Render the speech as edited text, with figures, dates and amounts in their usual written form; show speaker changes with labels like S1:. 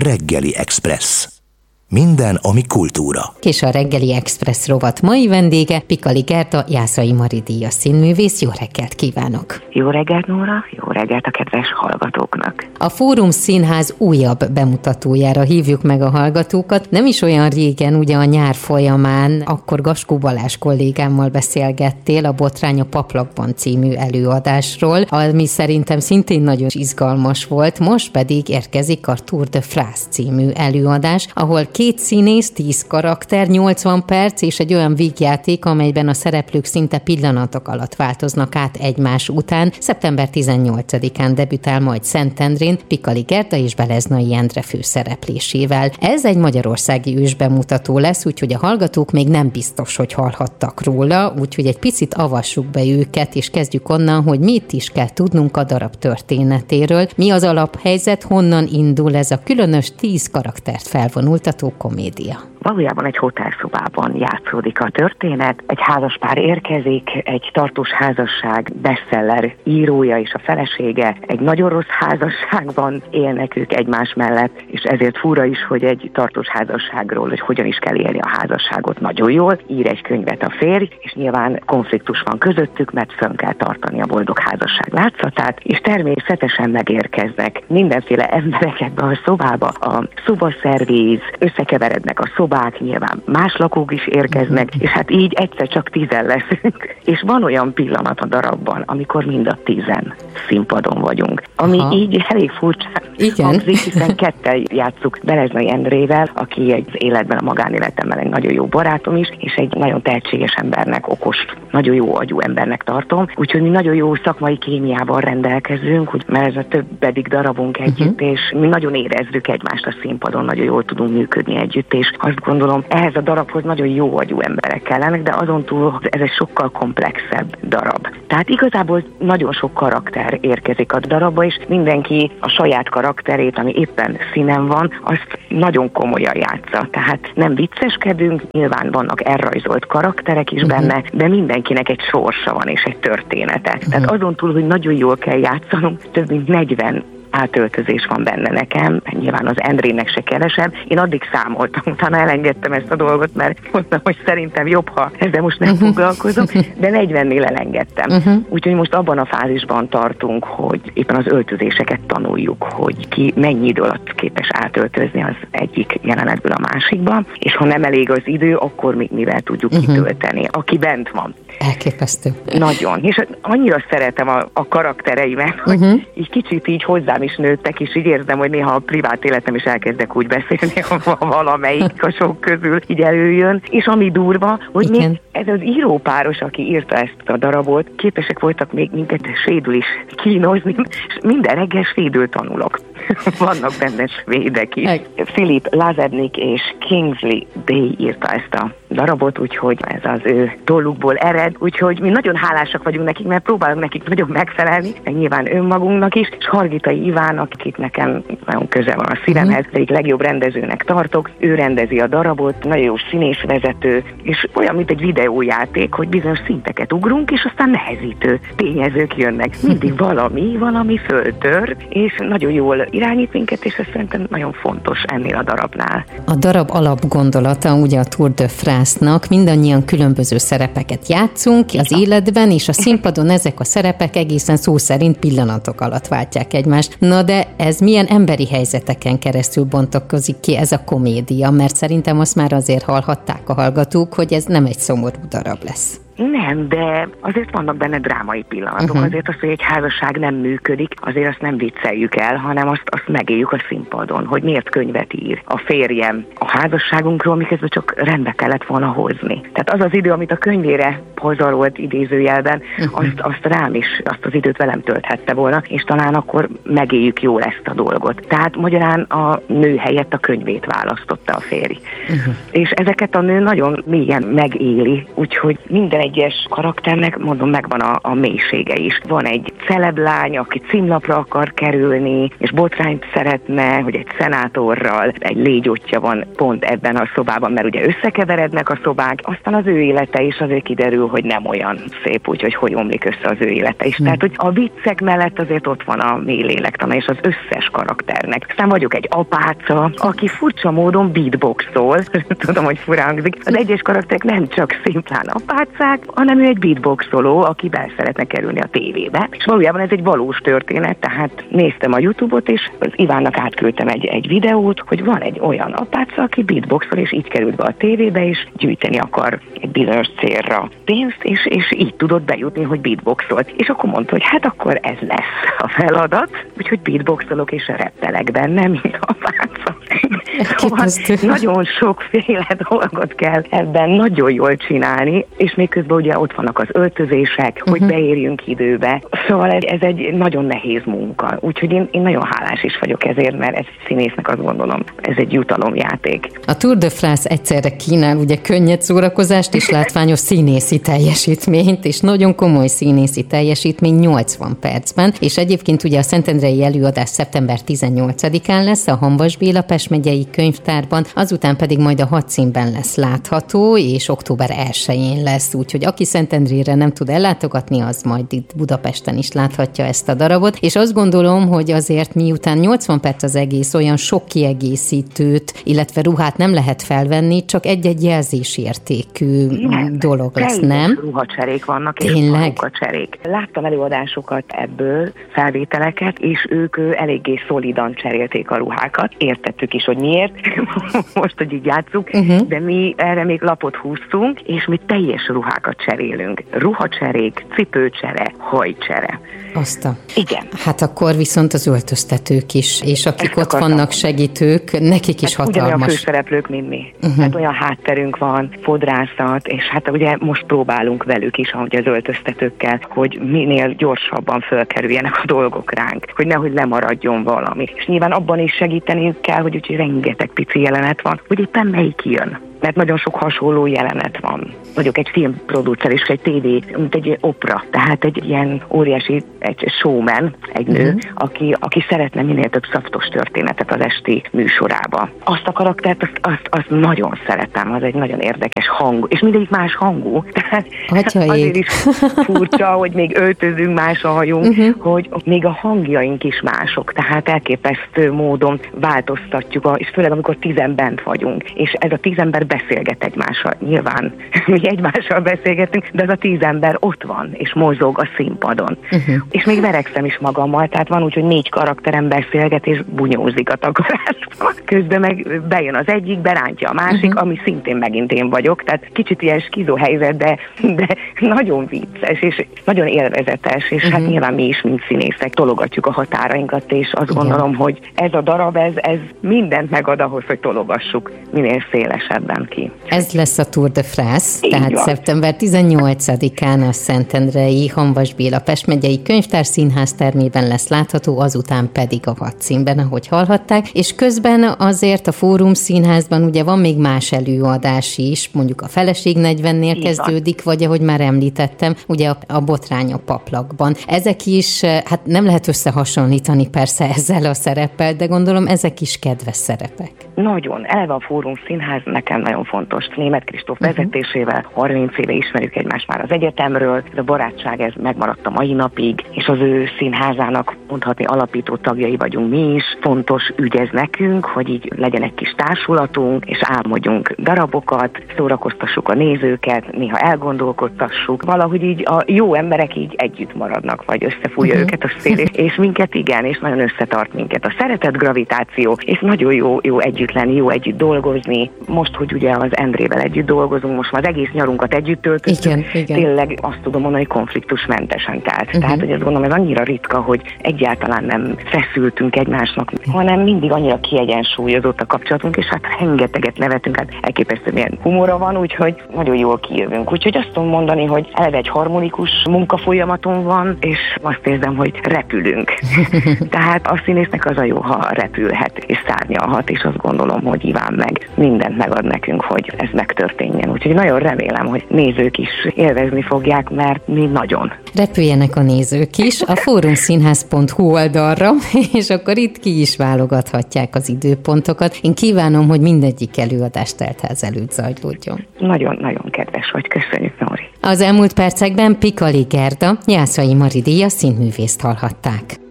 S1: Reggeli Express. Minden, ami kultúra.
S2: És a Reggeli Express rovat mai vendége Pikali Gerda, Jászai Mari díjas színművész. Jó reggelt kívánok!
S3: Jó reggelt, Nóra! Jó reggelt a kedves hallgatóknak!
S2: A Fórum Színház újabb bemutatójára hívjuk meg a hallgatókat. Nem is olyan régen, ugye a nyár folyamán, akkor Gaskó Balázs kollégámmal beszélgettél a Botrány a Paplakban című előadásról, ami szerintem szintén nagyon izgalmas volt. Most pedig érkezik a Tour de France című előadás, ahol 2 színész, 10 karakter, 80 perc és egy olyan vígjáték, amelyben a szereplők szinte pillanatok alatt változnak át egymás után. Szeptember 18-án debütál majd Szentendrén Pikali Gerda és Beleznai Endre főszereplésével. Ez egy magyarországi ősbemutató lesz, úgyhogy a hallgatók még nem biztos, hogy hallhattak róla, úgyhogy egy picit avassuk be őket, és kezdjük onnan, hogy mit is kell tudnunk a darab történetéről. Mi az alaphelyzet, honnan indul ez a különös 10 karaktert felvonultató komédia?
S3: Valójában egy hotelszobában játszódik a történet. Egy házaspár érkezik, egy tartós házasság bestseller írója és a felesége egy nagyon rossz házasságban élnek ők egymás mellett, és ezért fura is, hogy egy tartós házasságról, hogy hogyan is kell élni a házasságot nagyon jól, ír egy könyvet a férj, és nyilván konfliktus van közöttük, mert fönn kell tartani a boldog házasság látszatát, és természetesen megérkeznek mindenféle emberek ebbe a szobába. A szobaszervíz, összekeverednek a szobák, nyilván más lakók is érkeznek, és hát így egyszer csak 10 leszünk. És van olyan pillanat a darabban, amikor mind a 10 színpadon vagyunk. Ami így elég furcsán hangzik, hiszen ketten játsszuk Beleznai Endrével, aki egy életben, a magánéletemmel egy nagyon jó barátom is, és egy nagyon tehetséges embernek, okos, nagyon jó agyú embernek tartom. Úgyhogy mi nagyon jó szakmai kémiával rendelkezünk, mert ez a többedik darabunk együtt, és mi nagyon érezzük egymást a színpadon, nagyon jól tudunk működni együtt, és azt gondolom, ehhez a darabhoz nagyon jó agyú emberek kellenek, de azon túl ez egy sokkal komplexebb darab. Tehát igazából nagyon sok karakter érkezik a darabba, és mindenki a saját karakterét, ami éppen színen van, azt nagyon komolyan játsza. Tehát nem vicceskedünk, nyilván vannak elrajzolt karakterek is benne, de mindenkinek egy sorsa van és egy története. Tehát azon túl, hogy nagyon jól kell játszanunk, több mint 40 átöltözés van benne nekem, nyilván az Endrének se kevesebb. Én addig számoltam, utána elengedtem ezt a dolgot, mert mondtam, hogy szerintem jobb, ha ezzel most nem foglalkozom, de 40-nél elengedtem. Úgyhogy most abban a fázisban tartunk, hogy éppen az öltözéseket tanuljuk, hogy ki mennyi idő alatt képes átöltözni az egyik jelenetből a másikba, és ha nem elég az idő, akkor még mivel tudjuk kitölteni, aki bent van.
S2: Elképesztő.
S3: Nagyon. És annyira szeretem a karaktereimet, hogy így kicsit így hozzám is nőttek, és így érzem, hogy néha a privát életem is elkezdek úgy beszélni, ha valamelyik a sok közül így előjön. És ami durva, hogy még ez az írópáros, aki írta ezt a darabot, képesek voltak még minket svédül is kínozni, és minden reggel svédül tanulok. Vannak benne svédek is. Philip Lazebnik és Kingsley Day írta ezt a darabot, úgyhogy ez az ő tollukból ered, úgyhogy mi nagyon hálásak vagyunk nekik, mert próbálunk nekik nagyon megfelelni, meg nyilván önmagunknak is, és Hargitai Ivánnak, akit nekem nagyon közel van a szívemhez, egyik legjobb rendezőnek tartok, ő rendezi a darabot, nagyon jó színészvezető, és olyan, mint egy videójáték, hogy bizonyos szinteket ugrunk, és aztán nehezítő tényezők jönnek. Mindig valami föltör, és nagyon jól irányít minket, és ez szerintem nagyon fontos ennél a darabnál.
S2: A darab alapgondolata ugye a Tour de France-nak, mindannyian különböző szerepeket játszunk az életben, és a színpadon ezek a szerepek egészen szó szerint pillanatok alatt váltják egymást. Na de ez milyen emberi helyzeteken keresztül bontakozik ki ez a komédia? Mert szerintem azt már azért hallhatták a hallgatók, hogy ez nem egy szomorú darab lesz.
S3: Nem, de azért vannak benne drámai pillanatok. Azért azt, hogy egy házasság nem működik, azért azt nem vicceljük el, hanem azt megéljük a színpadon, hogy miért könyvet ír a férjem a házasságunkról, miközben csak rendbe kellett volna hozni. Tehát az az idő, amit a könyvére pazarolt idézőjelben, azt rám is, azt az időt velem tölthette volna, és talán akkor megéljük jól ezt a dolgot. Tehát magyarán a nő helyett a könyvét választotta a férj. És ezeket a nő nagyon mélyen megéli, úgyhogy minden egyes karakternek, mondom, megvan a mélysége is. Van egy celeblány, aki címlapra akar kerülni, és botrányt szeretne, hogy egy szenátorral egy légyottja van pont ebben a szobában, mert ugye összekeverednek a szobák, aztán az ő élete is azért kiderül, hogy nem olyan szép, úgyhogy hogy omlik össze az ő élete is. Tehát, hogy a viccek mellett azért ott van a mély lélektana, és az összes karakternek. Aztán vagyok egy apáca, aki furcsa módon beatboxol, tudom, hogy fura hangzik. Az egyes karakterek nem csak szimplán apácák, hanem ő egy beatboxoló, aki be szeretne kerülni a tévébe. És valójában ez egy valós történet, tehát néztem a YouTube-ot, és az Ivánnak átküldtem egy videót, hogy van egy olyan apáca, aki beatboxol, és így került be a tévébe, és gyűjteni akar egy bizonyos célra pénzt, és így tudott bejutni, hogy beatboxolt. És akkor mondta, hogy hát akkor ez lesz a feladat, úgyhogy beatboxolok és rappelek benne, mint apáca. Szóval nagyon sokféle dolgot kell ebben nagyon jól csinálni, és még közben ugye ott vannak az öltözések, hogy beérjünk időbe. Szóval ez egy nagyon nehéz munka. Úgyhogy én nagyon hálás is vagyok ezért, mert ez színésznek azt gondolom, ez egy jutalomjáték.
S2: A Tour de France egyszerre kínál ugye könnyed szórakozást és látványos színészi teljesítményt, és nagyon komoly színészi teljesítmény 80 percben, és egyébként ugye a szentendrei előadás szeptember 18-án lesz a Hamvas Béla Pest megyei könyvtárban, azután pedig majd a Hadszínben lesz látható, és október 1-én lesz, úgyhogy aki Szentendrére nem tud ellátogatni, az majd itt Budapesten is láthatja ezt a darabot, és azt gondolom, hogy azért miután 80 perc az egész, olyan sok kiegészítőt, illetve ruhát nem lehet felvenni, csak egy-egy jelzésértékű dolog lesz, nem?
S3: Ruhacserék vannak, és ruhacserék. Láttam előadásokat ebből, felvételeket, és ők eléggé szolidan cserélték a ruhákat. Értettük is, hogy miért. Most, hogy így játsszuk, de mi erre még lapot húztunk, és mi teljes ruhákat cserélünk. Ruhacserék, cipőcsere, hajcsere. Igen.
S2: Hát akkor viszont az öltöztetők is, és akik ott vannak segítők, nekik is hatalmas.
S3: Ugyanolyan főszereplők, mint mi. Hát olyan hátterünk van, fodrászat, és hát ugye most próbálunk velük is, ahogy az öltöztetőkkel, hogy minél gyorsabban fölkerüljenek a dolgok ránk, hogy nehogy lemaradjon valami. És nyilván abban is segíteni kell, hogy úgy rengeteg pici jelenet van, hogy éppen melyik jön. Mert nagyon sok hasonló jelenet van. Vagyok egy filmproducer és egy tévé, mint egy opera. Tehát egy ilyen óriási egy showman, egy nő, aki szeretne minél több szaftos történetet az esti műsorába. Azt a karaktert, azt nagyon szeretem, az egy nagyon érdekes hang, és mindegyik más hangú. Tehát azért is furcsa, hogy még öltözünk, más a hajunk, hogy még a hangjaink is mások. Tehát elképesztő módon változtatjuk, és főleg amikor 10-en bent vagyunk. És ez a 10 ember beszélget egymással. Nyilván mi egymással beszélgetünk, de az a 10 ember ott van, és mozog a színpadon. És még verekszem is magammal, tehát van úgy, hogy 4 karakterem beszélget, és bunyózik a takarásban. Közben meg bejön az egyik, berántja a másik, ami szintén megint én vagyok, tehát kicsit ilyen skizó helyzet, de nagyon vicces, és nagyon élvezetes, és hát nyilván mi is, mint színészek, tologatjuk a határainkat, és azt gondolom, hogy ez a darab, ez mindent megad ahhoz, hogy tologassuk minél szélesebben ki.
S2: Ez lesz a Tour de France,
S3: így
S2: tehát
S3: van.
S2: szeptember 18-án a Szentendrei Hamvas Béla Pest megyei könyvtár színház termében lesz látható, azután pedig a Hadszínben, ahogy hallhatták, és közben azért a Fórum Színházban ugye van még más előadás is, mondjuk a Feleség 40-nél kezdődik, vagy ahogy már említettem, ugye a Botrány a Paplakban. Ezek is, hát nem lehet összehasonlítani persze ezzel a szereppel, de gondolom ezek is kedves szerepek.
S3: Nagyon. Eleve a Fórum Színház nekem nagyon fontos. Németh Kristóf vezetésével 30 éve ismerjük egymást már az egyetemről, ez a barátság ez megmaradt a mai napig, és az ő színházának mondhatni alapító tagjai vagyunk mi is. Fontos ügy ez nekünk, hogy így legyen egy kis társulatunk, és álmodjunk darabokat, szórakoztassuk a nézőket, néha elgondolkodtassuk. Valahogy így a jó emberek így együtt maradnak, vagy összefújja őket a szél, és minket igen, és nagyon összetart minket a szeretet gravitáció, és nagyon jó együtt lenni, jó együtt dolgozni. Most, hogy ugye az Endrével együtt dolgozunk, most már az egész nyarunkat együtt töltöttük, tényleg azt tudom mondani, hogy konfliktusmentesen telt. Tehát, hogy azt gondolom, ez annyira ritka, hogy egyáltalán nem feszültünk egymásnak, hanem mindig annyira kiegyensúlyozott a kapcsolatunk, és hát rengeteget nevetünk, hát elképesztő milyen humora van, úgyhogy nagyon jól kijövünk. Úgyhogy azt tudom mondani, hogy eleve egy harmonikus munkafolyamaton van, és azt érzem, hogy repülünk. Tehát a színésznek az a jó, ha repülhet és szárnyalhat, és azt gondolom, gondolom, hogy Iván meg mindent megad nekünk, hogy ez megtörténjen. Úgyhogy nagyon remélem, hogy nézők is élvezni fogják, mert mi nagyon.
S2: Repüljenek a nézők is a fórumszínház.hu oldalra, és akkor itt ki is válogathatják az időpontokat. Én kívánom, hogy mindegyik előadás teltház előtt zajlódjon.
S3: Nagyon-nagyon kedves vagy, köszönjük, Nóri.
S2: Az elmúlt percekben Pikali Gerda, Jászai Mari díjas színművészt hallhatták.